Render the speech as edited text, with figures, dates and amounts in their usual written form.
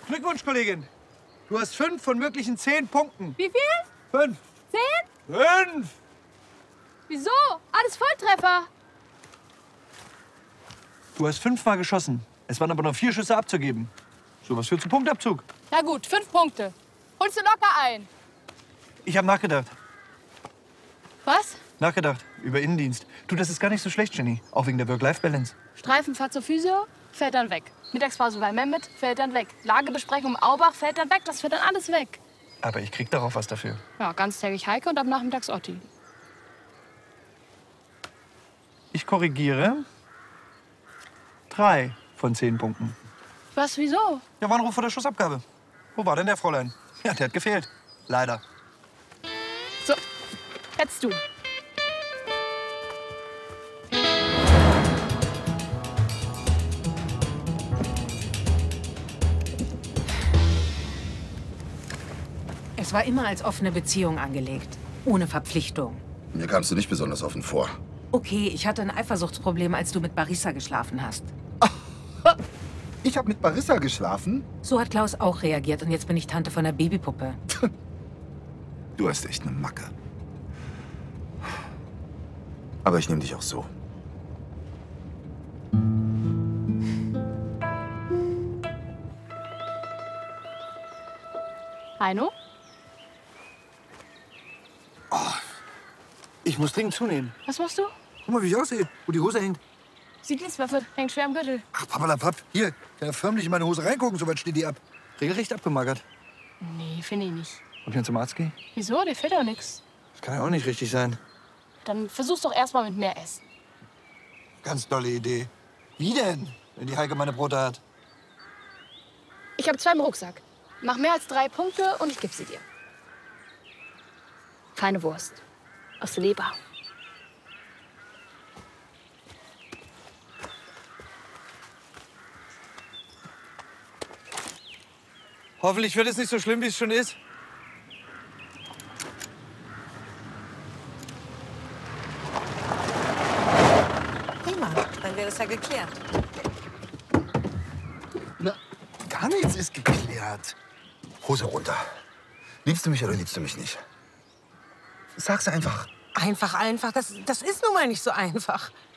Glückwunsch, Kollegin. Du hast 5 von möglichen 10 Punkten. Wie viel? 5. 10? 5. Wieso? Alles Volltreffer. Du hast 5-mal geschossen. Es waren aber noch 4 Schüsse abzugeben. So was führt zu Punktabzug. Na gut, 5 Punkte. Holst du locker ein. Ich habe nachgedacht. Was? Nachgedacht. Über Innendienst. Du, das ist gar nicht so schlecht, Jenny. Auch wegen der Work-Life-Balance. Streifenfahrt zur Physio, fällt dann weg. Mittagspause bei Mehmet, fällt dann weg. Lagebesprechung im Aubach, fällt dann weg. Das fällt dann alles weg. Aber ich krieg darauf was dafür. Ja, ganztägig Heike und ab nachmittags Otti. Ich korrigiere. 3 von 10 Punkten. Was, wieso? Ja, war ein Ruf vor der Schussabgabe. Wo war denn der Fräulein? Ja, der hat gefehlt. Leider. So, jetzt du. Es war immer als offene Beziehung angelegt. Ohne Verpflichtung. Mir kamst du nicht besonders offen vor. Okay, ich hatte ein Eifersuchtsproblem, als du mit Barissa geschlafen hast. Ich habe mit Barissa geschlafen? So hat Klaus auch reagiert und jetzt bin ich Tante von der Babypuppe. Du hast echt eine Macke. Aber ich nehme dich auch so. Heino? Ich muss dringend zunehmen. Was machst du? Guck mal, wie ich aussehe. Wo die Hose hängt. Sieht Dienstwaffe, hängt schwer am Gürtel. Ach, papalapap. Hier, kann ja förmlich in meine Hose reingucken, so weit steht die ab. Regelrecht abgemagert. Nee, finde ich nicht. Ob ich dann zum Arzt gehe? Wieso? Dir fehlt doch nichts. Das kann ja auch nicht richtig sein. Dann versuch's doch erst mal mit mehr Essen. Ganz tolle Idee. Wie denn, wenn die Heike meine Brote hat? Ich habe 2 im Rucksack. Mach mehr als 3 Punkte und ich geb sie dir. Feine Wurst. Aus der Leber. Hoffentlich wird es nicht so schlimm, wie es schon ist. Prima, dann wäre es ja geklärt. Na, gar nichts ist geklärt. Hose runter. Liebst du mich oder liebst du mich nicht? Sag's einfach. Einfach, das ist nun mal nicht so einfach.